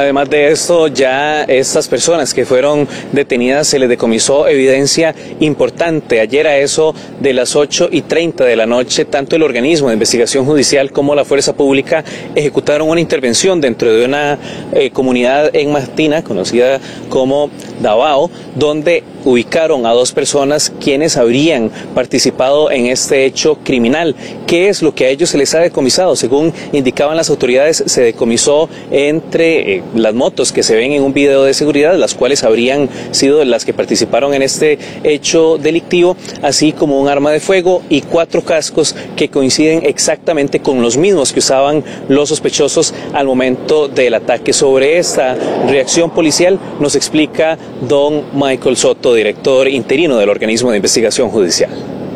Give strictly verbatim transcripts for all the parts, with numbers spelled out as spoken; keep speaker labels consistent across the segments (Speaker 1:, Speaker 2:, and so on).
Speaker 1: además de esto, ya estas personas que fueron detenidas se les decomisó evidencia importante. Ayer a eso de las ocho y treinta de la noche, tanto el organismo de investigación judicial como la fuerza pública ejecutaron una intervención dentro de una eh, comunidad en Matina, conocida como Davao, donde ubicaron a dos personas quienes habrían participado en este hecho criminal. ¿Qué es lo que a ellos se les ha decomisado? Según indicaban las autoridades, se decomisó entre eh, las motos que se ven en un video de seguridad, las cuales habrían sido las que participaron en este hecho delictivo, así como un arma de fuego y cuatro cascos que coinciden exactamente con los mismos que usaban los sospechosos al momento del ataque. Sobre esta reacción policial nos explica don Michael Soto, director interino del organismo de investigación judicial.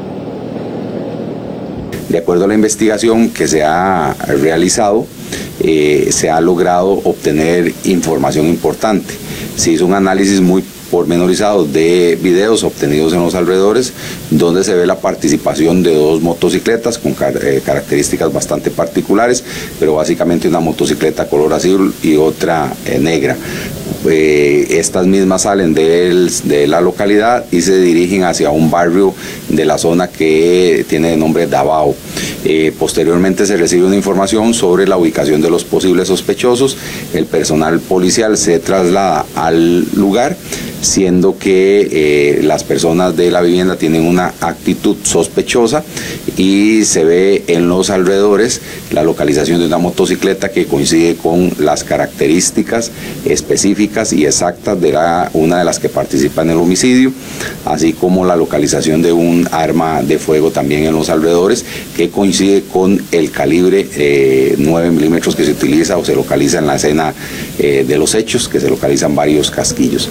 Speaker 2: De acuerdo a la investigación que se ha realizado, eh, se ha logrado obtener información importante. Se hizo un análisis muy pormenorizado de videos obtenidos en los alrededores, donde se ve la participación de dos motocicletas con car eh, características bastante particulares, pero básicamente una motocicleta color azul y otra eh, negra. Eh, estas mismas salen de, de la localidad y se dirigen hacia un barrio de la zona que tiene de nombre Davao. Eh, posteriormente se recibe una información sobre la ubicación de los posibles sospechosos. El personal policial se traslada al lugar, siendo que eh, las personas de la vivienda tienen una actitud sospechosa y se ve en los alrededores la localización de una motocicleta que coincide con las características específicas y exactas de la, una de las que participa en el homicidio, así como la localización de un arma de fuego también en los alrededores que coincide con el calibre eh, nueve milímetros que se utiliza o se localiza en la escena eh, de los hechos, que se localizan varios casquillos.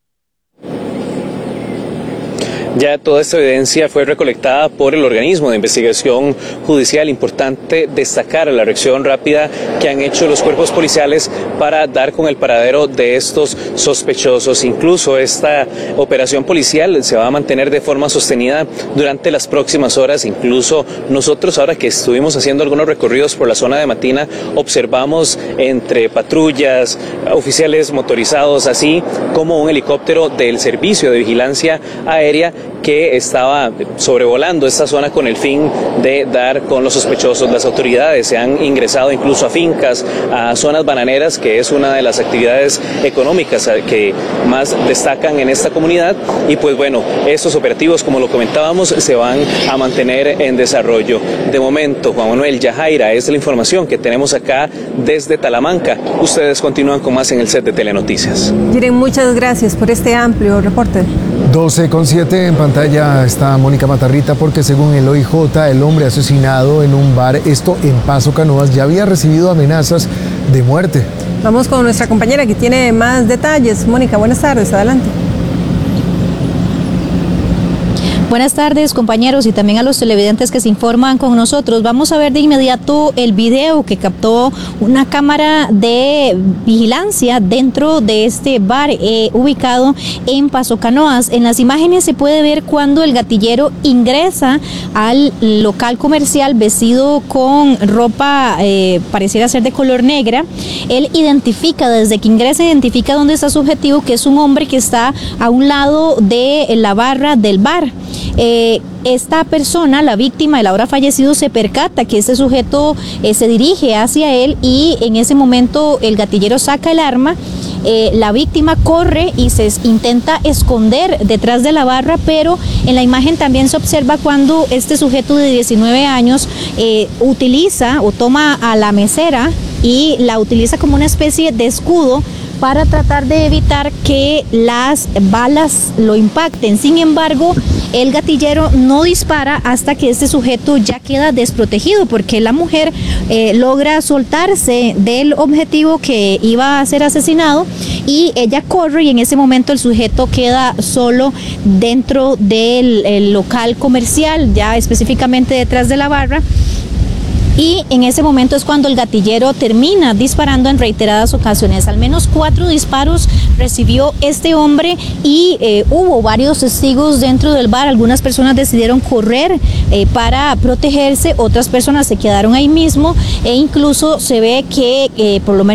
Speaker 1: Ya toda esta evidencia fue recolectada por el organismo de investigación judicial. Importante destacar la reacción rápida que han hecho los cuerpos policiales para dar con el paradero de estos sospechosos. Incluso esta operación policial se va a mantener de forma sostenida durante las próximas horas. Incluso nosotros, ahora que estuvimos haciendo algunos recorridos por la zona de Matina, observamos entre patrullas, oficiales motorizados, así como un helicóptero del Servicio de Vigilancia Aérea que estaba sobrevolando esta zona con el fin de dar con los sospechosos. Las autoridades se han ingresado incluso a fincas, a zonas bananeras, que es una de las actividades económicas que más destacan en esta comunidad, y pues bueno, estos operativos, como lo comentábamos, se van a mantener en desarrollo. De momento, Juan Manuel, Yajaira, es la información que tenemos acá desde Talamanca. Ustedes continúan con más en el set de Telenoticias.
Speaker 3: Jiren, muchas gracias por este amplio reporte.
Speaker 4: doce con siete, en pantalla está Mónica Matarrita, porque según el O I J, el hombre asesinado en un bar, esto en Paso Canoas, ya había recibido amenazas de muerte.
Speaker 3: Vamos con nuestra compañera que tiene más detalles. Mónica, buenas tardes, adelante.
Speaker 5: Buenas tardes, compañeros, y también a los televidentes que se informan con nosotros. Vamos a ver de inmediato el video que captó una cámara de vigilancia dentro de este bar eh, ubicado en Paso Canoas. En las imágenes se puede ver cuando el gatillero ingresa al local comercial vestido con ropa, eh, pareciera ser de color negra. Él identifica, desde que ingresa, identifica dónde está su objetivo, que es un hombre que está a un lado de la barra del bar. Eh, esta persona, la víctima, el ahora fallecido, se percata que este sujeto eh, se dirige hacia él, y en ese momento el gatillero saca el arma. Eh, la víctima corre y se intenta esconder detrás de la barra, pero en la imagen también se observa cuando este sujeto de diecinueve años eh, utiliza o toma a la mesera y la utiliza como una especie de escudo para tratar de evitar que las balas lo impacten. Sin embargo, el gatillero no dispara hasta que este sujeto ya queda desprotegido, porque la mujer eh, logra soltarse del objetivo que iba a ser asesinado, y ella corre, y en ese momento el sujeto queda solo dentro del el local comercial, ya específicamente detrás de la barra. Y en ese momento es cuando el gatillero termina disparando en reiteradas ocasiones. Al menos cuatro disparos recibió este hombre, y eh, hubo varios testigos dentro del bar. Algunas personas decidieron correr eh, para protegerse, otras personas se quedaron ahí mismo, e incluso se ve que eh, por lo menos